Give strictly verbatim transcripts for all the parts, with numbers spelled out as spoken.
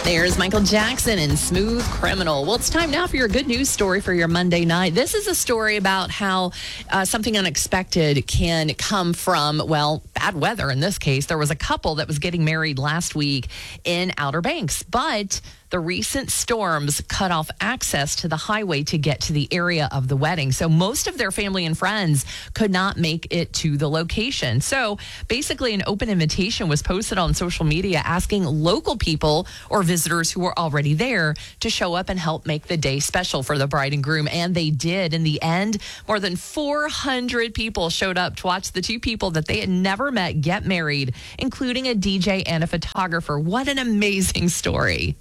There's Michael Jackson in Smooth Criminal. Well, it's time now for your good news story for your Monday night. This is a story about how uh, something unexpected can come from, well, bad weather in this case. There was a couple that was getting married last week in Outer Banks, but the recent storms cut off access to the highway to get to the area of the wedding. So most of their family and friends could not make it to the location. So basically an open invitation was posted on social media asking local people or visitors who were already there to show up and help make the day special for the bride and groom. And they did. In the end, more than four hundred people showed up to watch the two people that they had never met get married, including a D J and a photographer. What an amazing story.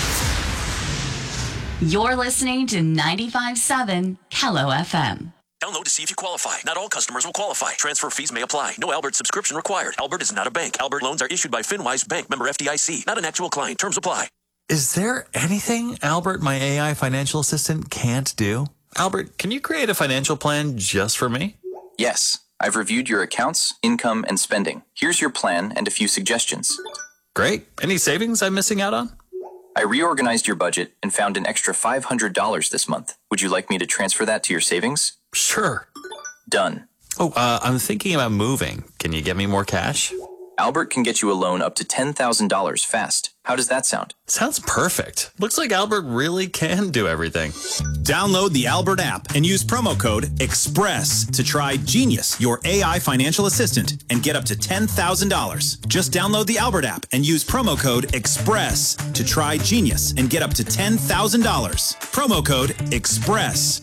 You're listening to ninety-five point seven Kello F M. Download to see if you qualify. Not all customers will qualify. Transfer fees may apply. No Albert subscription required. Albert is not a bank. Albert loans are issued by FinWise Bank, member F D I C. Not an actual client. Terms apply. Is there anything Albert, my A I financial assistant, can't do? Albert, can you create a financial plan just for me? Yes. I've reviewed your accounts, income, and spending. Here's your plan and a few suggestions. Great. Any savings I'm missing out on? I reorganized your budget and found an extra five hundred dollars this month. Would you like me to transfer that to your savings? Sure. Done. Oh, uh, I'm thinking about moving. Can you get me more cash? Albert can get you a loan up to ten thousand dollars fast. How does that sound? Sounds perfect. Looks like Albert really can do everything. Download the Albert app and use promo code EXPRESS to try Genius, your A I financial assistant, and get up to ten thousand dollars. Just download the Albert app and use promo code EXPRESS to try Genius and get up to ten thousand dollars. Promo code EXPRESS.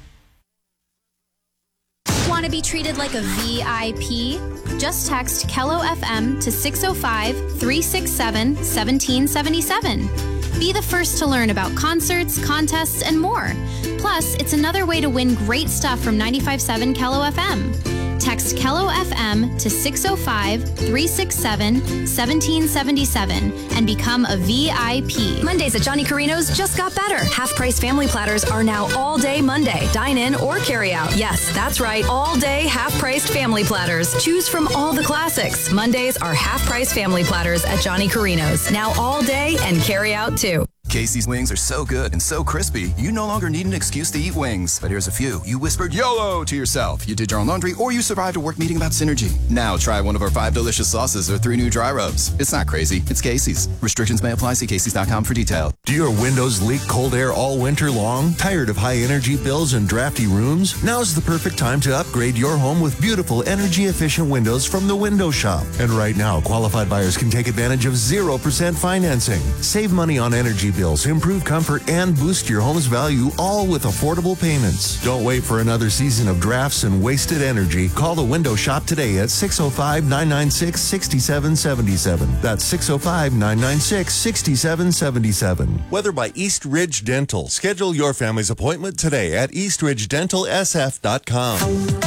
Want to be treated like a V I P? Just text Kello F M to six oh five, three six seven, one seven seven seven. Be the first to learn about concerts, contests, and more. Plus, it's another way to win great stuff from ninety-five point seven Kello F M. Text Kello F M to six oh five, three six seven, one seven seven seven and become a V I P. Mondays at Johnny Carino's just got better. Half-price family platters are now all day Monday. Dine in or carry out. Yes, that's right. All day half-priced family platters. Choose from all the classics. Mondays are half-price family platters at Johnny Carino's. Now all day and carry out too. Casey's wings are so good and so crispy, you no longer need an excuse to eat wings. But here's a few. You whispered YOLO to yourself. You did your own laundry, or you survived a work meeting about synergy. Now try one of our five delicious sauces or three new dry rubs. It's not crazy. It's Casey's. Restrictions may apply. See Casey's dot com for details. Do your windows leak cold air all winter long? Tired of high energy bills and drafty rooms? Now's the perfect time to upgrade your home with beautiful energy efficient windows from the Window Shop. And right now, qualified buyers can take advantage of zero percent financing. Save money on energy bills, improve comfort, and boost your home's value, all with affordable payments. Don't wait for another season of drafts and wasted energy. Call the Window Shop today at six oh five, nine nine six, six seven seven seven. That's six oh five, nine nine six, six seven seven seven. Weather by East Ridge Dental. Schedule your family's appointment today at east ridge dental s f dot com.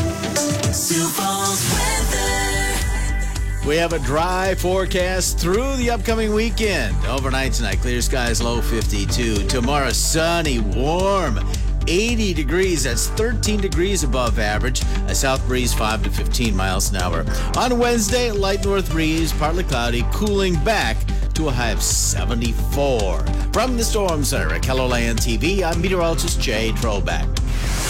We have a dry forecast through the upcoming weekend. Overnight tonight, clear skies, low fifty-two. Tomorrow, sunny, warm, eighty degrees. That's thirteen degrees above average. A south breeze, five to fifteen miles an hour. On Wednesday, light north breeze, partly cloudy, cooling back to a high of seventy-four. From the Storm Center at KELOLAND T V, I'm meteorologist Jay Trollback.